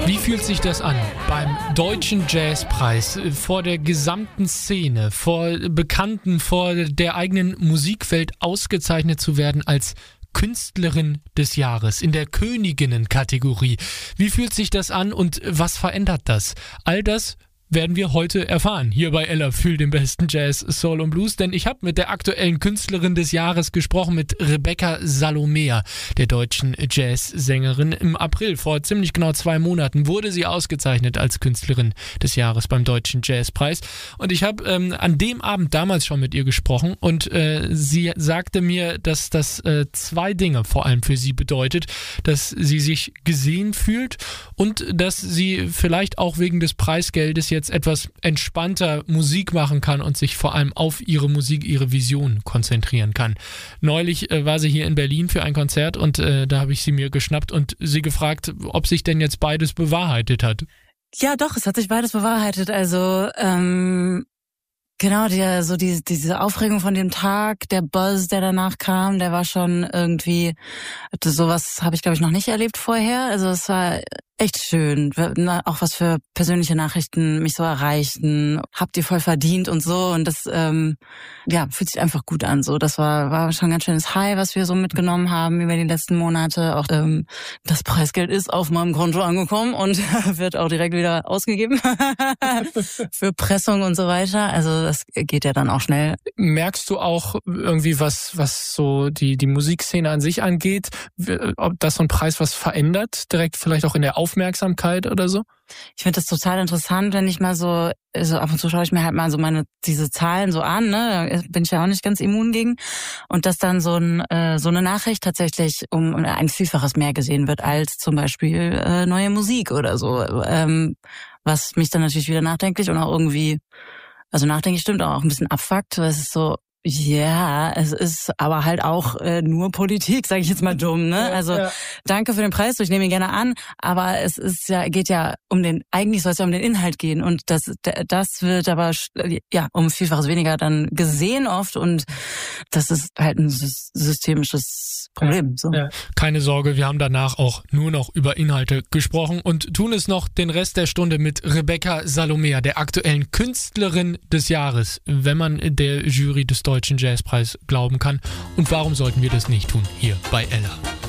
Wie fühlt sich das an, beim Deutschen Jazzpreis vor der gesamten Szene, vor Bekannten, vor der eigenen Musikwelt ausgezeichnet zu werden als Künstlerin des Jahres in der Königinnen-Kategorie? Wie fühlt sich das an und was verändert das? All das werden wir heute erfahren, hier bei Ella für den besten Jazz, Soul und Blues, denn ich habe mit der aktuellen Künstlerin des Jahres gesprochen, mit Rebecca Salomea, der deutschen Jazzsängerin. Im April, vor ziemlich genau 2 Monaten, wurde sie ausgezeichnet als Künstlerin des Jahres beim Deutschen Jazzpreis und ich habe an dem Abend damals schon mit ihr gesprochen und sie sagte mir, dass das 2 Dinge vor allem für sie bedeutet, dass sie sich gesehen fühlt und dass sie vielleicht auch wegen des Preisgeldes jetzt etwas entspannter Musik machen kann und sich vor allem auf ihre Musik, ihre Vision konzentrieren kann. Neulich war sie hier in Berlin für ein Konzert und da habe ich sie mir geschnappt und sie gefragt, ob sich denn jetzt beides bewahrheitet hat. Ja, doch, es hat sich beides bewahrheitet. Also genau, diese Aufregung von dem Tag, der Buzz, der danach kam, der war schon irgendwie, sowas habe ich glaube ich noch nicht erlebt vorher. Also es war echt schön, auch was für persönliche Nachrichten mich so erreichten. Habt ihr voll verdient und so, und das fühlt sich einfach gut an. So, das war schon ein ganz schönes High, was wir so mitgenommen haben über die letzten Monate. Auch das Preisgeld ist auf meinem Konto angekommen und wird auch direkt wieder ausgegeben für Pressung und so weiter. Also das geht ja dann auch schnell. Merkst du auch irgendwie was so die Musikszene an sich angeht, ob das so ein Preis was verändert, direkt vielleicht auch in der Aufmerksamkeit oder so? Ich finde das total interessant, wenn ich mal so ab und zu schaue ich mir halt mal so diese Zahlen so an, ne? Da bin ich ja auch nicht ganz immun gegen. Und dass dann so eine Nachricht tatsächlich um ein Vielfaches mehr gesehen wird als zum Beispiel neue Musik oder so. Was mich dann natürlich wieder nachdenklich und auch irgendwie, also nachdenklich stimmt, auch ein bisschen abfuckt, weil es ist so, ja, es ist aber halt auch nur Politik, sage ich jetzt mal dumm, ne? Also danke für den Preis, ich nehme ihn gerne an, aber es ist geht ja eigentlich soll es ja um den Inhalt gehen, und das wird aber um Vielfaches weniger dann gesehen oft, und das ist halt ein systemisches Problem. So. Ja. Keine Sorge, wir haben danach auch nur noch über Inhalte gesprochen und tun es noch den Rest der Stunde mit Rebecca Salomea, der aktuellen Künstlerin des Jahres, wenn man der Jury des Deutschen Jazzpreis glauben kann. Und warum sollten wir das nicht tun hier bei Ella?